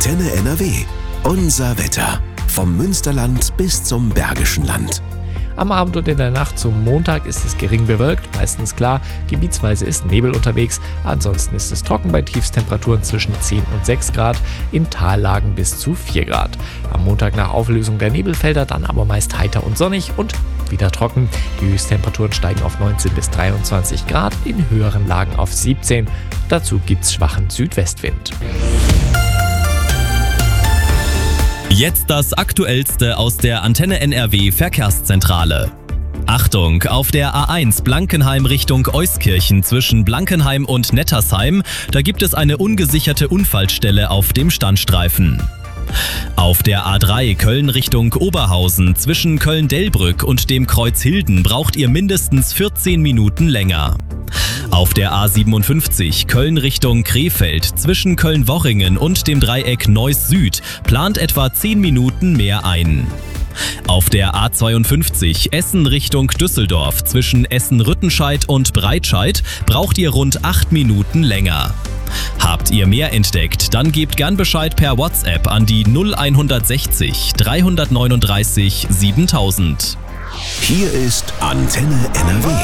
Antenne NRW. Unser Wetter. Vom Münsterland bis zum Bergischen Land. Am Abend und in der Nacht zum Montag ist es gering bewölkt, meistens klar, gebietsweise ist Nebel unterwegs, ansonsten ist es trocken bei Tiefstemperaturen zwischen 10 und 6 Grad, in Tallagen bis zu 4 Grad. Am Montag nach Auflösung der Nebelfelder dann aber meist heiter und sonnig und wieder trocken. Die Höchsttemperaturen steigen auf 19 bis 23 Grad, in höheren Lagen auf 17. Dazu gibt's schwachen Südwestwind. Jetzt das Aktuellste aus der Antenne NRW Verkehrszentrale. Achtung, auf der A1 Blankenheim Richtung Euskirchen zwischen Blankenheim und Nettersheim, da gibt es eine ungesicherte Unfallstelle auf dem Standstreifen. Auf der A3 Köln Richtung Oberhausen zwischen Köln-Delbrück und dem Kreuz Hilden braucht ihr mindestens 14 Minuten länger. Auf der A57 Köln Richtung Krefeld zwischen Köln-Worringen und dem Dreieck Neuss Süd plant etwa 10 Minuten mehr ein. Auf der A52 Essen Richtung Düsseldorf zwischen Essen-Rüttenscheid und Breitscheid braucht ihr rund 8 Minuten länger. Habt ihr mehr entdeckt, dann gebt gern Bescheid per WhatsApp an die 0160 339 7000. Hier ist Antenne NRW.